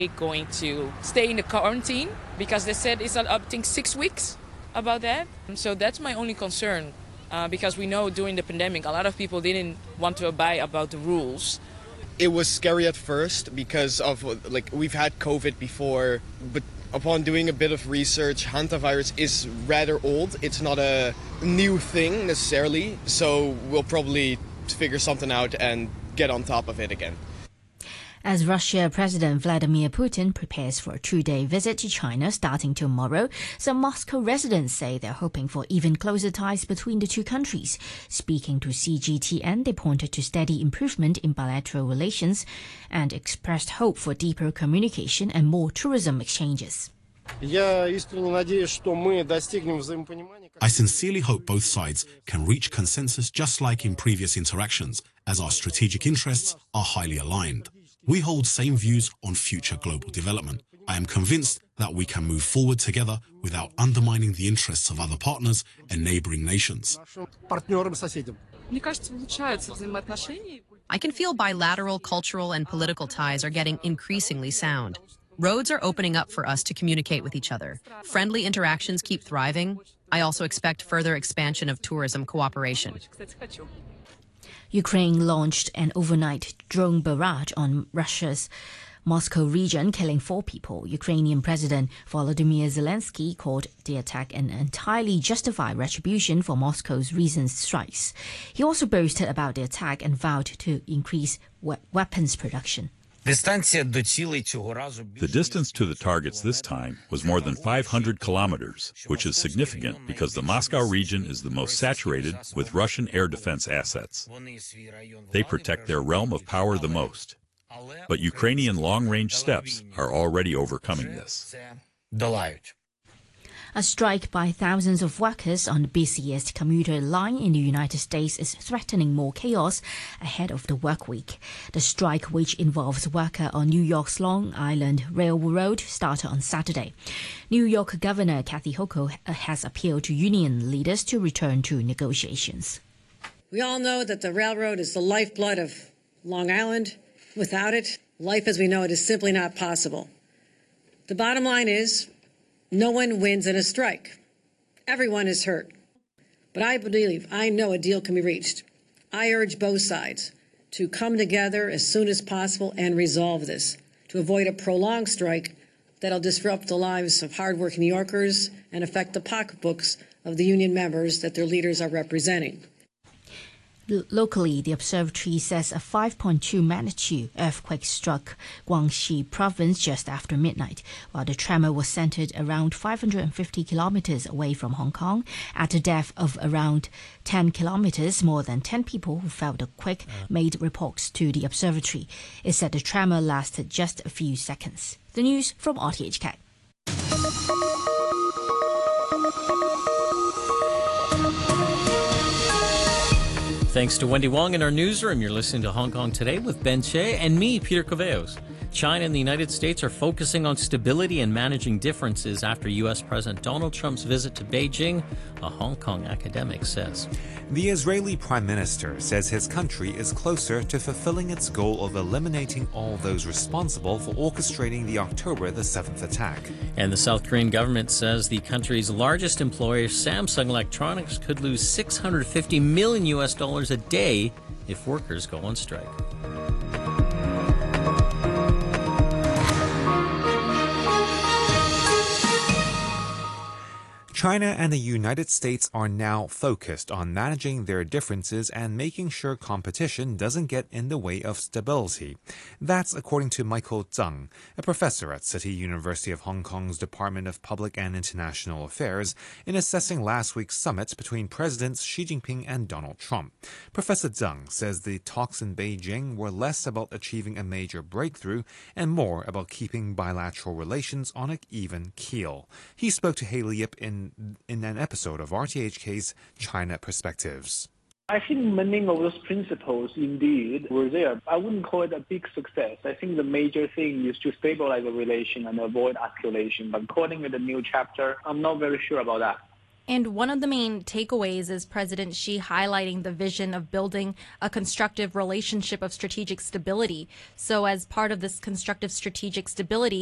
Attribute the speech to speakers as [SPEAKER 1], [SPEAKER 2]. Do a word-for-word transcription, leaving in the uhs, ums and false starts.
[SPEAKER 1] going to stay in the quarantine because they said it's up to six weeks about that. So that's my only concern uh, because we know during the pandemic a lot of people didn't want to abide about the rules.
[SPEAKER 2] It was scary at first because of like we've had COVID before, but upon doing a bit of research, hantavirus is rather old. It's not a new thing necessarily, so we'll probably figure something out and get on top of it again.
[SPEAKER 3] As Russia President Vladimir Putin prepares for a two-day visit to China starting tomorrow, some Moscow residents say they're hoping for even closer ties between the two countries. Speaking to C G T N, they pointed to steady improvement in bilateral relations and expressed hope for deeper communication and more tourism exchanges.
[SPEAKER 4] I sincerely hope both sides can reach consensus just like in previous interactions, as our strategic interests are highly aligned. We hold same views on future global development. I am convinced that we can move forward together without undermining the interests of other partners and neighboring nations.
[SPEAKER 5] I can feel bilateral cultural and political ties are getting increasingly sound. Roads are opening up for us to communicate with each other. Friendly interactions keep thriving. I also expect further expansion of tourism cooperation.
[SPEAKER 3] Ukraine launched an overnight drone barrage on Russia's Moscow region, killing four people. Ukrainian President Volodymyr Zelensky called the attack an entirely justified retribution for Moscow's recent strikes. He also boasted about the attack and vowed to increase we- weapons production.
[SPEAKER 6] The distance to the targets this time was more than five hundred kilometers, which is significant because the Moscow region is the most saturated with Russian air defense assets. They protect their realm of power the most. But Ukrainian long-range steps are already overcoming this.
[SPEAKER 3] A strike by thousands of workers on the busiest commuter line in the United States is threatening more chaos ahead of the work week. The strike, which involves workers on New York's Long Island Railroad, started on Saturday. New York Governor Kathy Hochul has appealed to union leaders to return to negotiations.
[SPEAKER 7] We all know that the railroad is the lifeblood of Long Island. Without it, life as we know it is simply not possible. The bottom line is, no one wins in a strike. Everyone is hurt. But I believe, I know a deal can be reached. I urge both sides to come together as soon as possible and resolve this, to avoid a prolonged strike that'll disrupt the lives of hardworking New Yorkers and affect the pocketbooks of the union members that their leaders are representing.
[SPEAKER 3] Locally, the observatory says a five point two magnitude earthquake struck Guangxi province just after midnight, while the tremor was centered around five hundred fifty kilometers away from Hong Kong. At a depth of around ten kilometers, more than ten people who felt the quake made reports to the observatory. It said the tremor lasted just a few seconds. The news from R T H K.
[SPEAKER 8] Thanks to Wendy Wong in our newsroom. You're listening to Hong Kong Today with Ben Che and me, Peter Coveos. China and the United States are focusing on stability and managing differences after U S President Donald Trump's visit to Beijing, a Hong Kong academic says.
[SPEAKER 9] The Israeli Prime Minister says his country is closer to fulfilling its goal of eliminating all those responsible for orchestrating the October the seventh attack.
[SPEAKER 8] And the South Korean government says the country's largest employer, Samsung Electronics, could lose six hundred fifty million U S dollars a day if workers go on strike.
[SPEAKER 9] China and the United States are now focused on managing their differences and making sure competition doesn't get in the way of stability. That's according to Michael Zhang, a professor at City University of Hong Kong's Department of Public and International Affairs, in assessing last week's summit between Presidents Xi Jinping and Donald Trump. Professor Zhang says the talks in Beijing were less about achieving a major breakthrough and more about keeping bilateral relations on an even keel. He spoke to Haley Yip in in an episode of R T H K's China Perspectives.
[SPEAKER 10] I think many of those principles indeed were there. I wouldn't call it a big success. I think the major thing is to stabilize the relation and avoid escalation. But calling it a new chapter, I'm not very sure about that.
[SPEAKER 11] And one of the main takeaways is President Xi highlighting the vision of building a constructive relationship of strategic stability. So as part of this constructive strategic stability,